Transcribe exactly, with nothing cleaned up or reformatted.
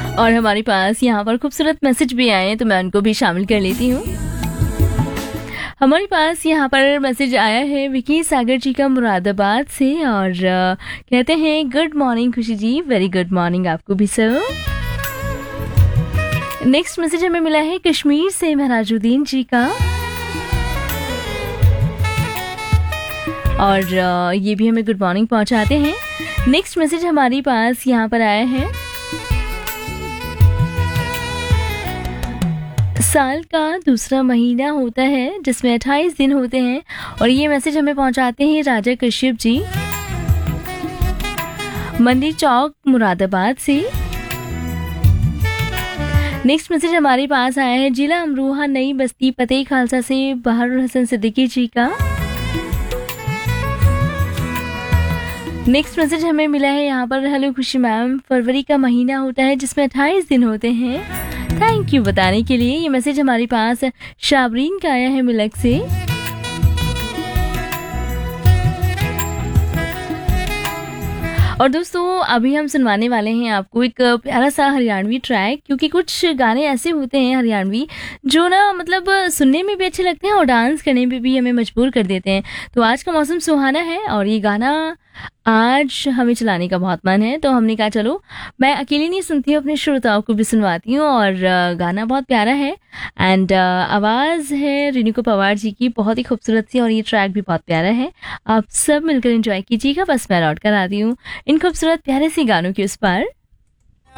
और हमारे पास यहाँ पर खूबसूरत मैसेज भी आए हैं, तो मैं उनको भी शामिल कर लेती हूँ। हमारे पास यहाँ पर मैसेज आया है विकी सागर जी का मुरादाबाद से, और अ, कहते हैं गुड मॉर्निंग खुशी जी, वेरी गुड मॉर्निंग आपको भी सर। नेक्स्ट मैसेज हमें मिला है कश्मीर से महराजुद्दीन जी का, और अ, ये भी हमें गुड मॉर्निंग पहुंचाते हैं। नेक्स्ट मैसेज हमारे पास यहाँ पर आया है साल का दूसरा महीना होता है जिसमें अट्ठाईस दिन होते हैं, और ये मैसेज हमें पहुंचाते हैं राजा कश्यप जी मंडी चौक मुरादाबाद से। नेक्स्ट मैसेज हमारे पास आया है जिला अमरोहा नई बस्ती फतेह खालसा से बहारुल हसन सिद्दीकी जी का। नेक्स्ट मैसेज हमें मिला है यहाँ पर हेलो खुशी मैम, फरवरी का महीना होता है जिसमें अट्ठाईस दिन होते हैं, थैंक यू बताने के लिए। ये मैसेज हमारे पास शाबरीन का आया है मिलक से। और दोस्तों अभी हम सुनवाने वाले हैं आपको एक प्यारा सा हरियाणवी ट्रैक, क्योंकि कुछ गाने ऐसे होते हैं हरियाणवी जो ना मतलब सुनने में भी अच्छे लगते हैं और डांस करने में भी हमें मजबूर कर देते हैं। तो आज का मौसम सुहाना है और ये गाना आज हमें चलाने का बहुत मन है, तो हमने कहा चलो मैं अकेली नहीं सुनती हूँ, अपने श्रोताओं को भी सुनवाती हूँ। और गाना बहुत प्यारा है एंड आवाज़ है रेणुका पवार जी की, बहुत ही खूबसूरत सी, और ये ट्रैक भी बहुत प्यारा है। आप सब मिलकर एंजॉय कीजिएगा। बस मैं लौट कर आती हूँ इन खूबसूरत प्यारे सी गानों के उस पर।